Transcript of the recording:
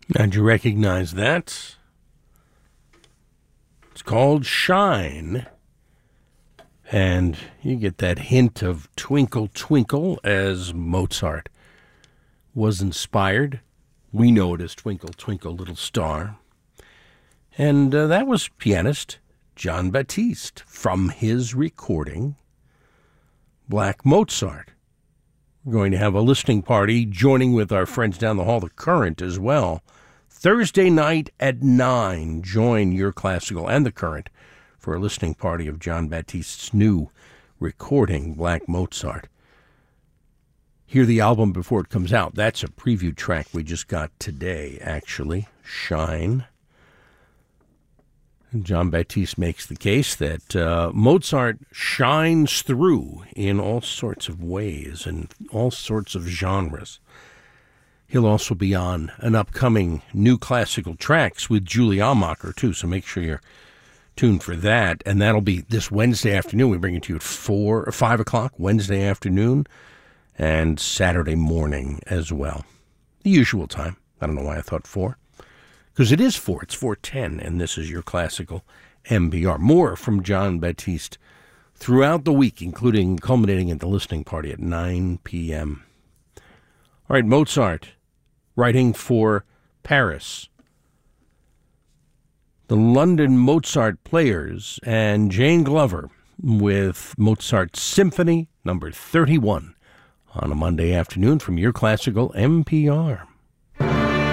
How'd you recognize that? It's called Shine. And you get that hint of Twinkle, Twinkle as Mozart was inspired. We know it as Twinkle, Twinkle, Little Star. And that was pianist Jon Batiste from his recording, Black Mozart. We're going to have a listening party joining with our friends down the hall, The Current, as well. Thursday night at 9, join Your Classical and The Current for a listening party of Jon Batiste's new recording, Black Mozart. Hear the album before it comes out. That's a preview track we just got today, actually. Shine. And Jon Batiste makes the case that Mozart shines through in all sorts of ways and all sorts of genres. He'll also be on an upcoming New Classical Tracks with Julie Almacher, too, so make sure you're tuned for that. And that'll be this Wednesday afternoon. We bring it to you at 4 or 5 o'clock Wednesday afternoon and Saturday morning as well. The usual time. I don't know why I thought 4. Because it is 4. It's 4:10, and this is Your Classical MPR. More from Jon Batiste throughout the week, including culminating at the listening party at 9 p.m. All right, Mozart, writing for Paris. The London Mozart Players and Jane Glover with Mozart's Symphony No. 31 on a Monday afternoon from Your Classical MPR.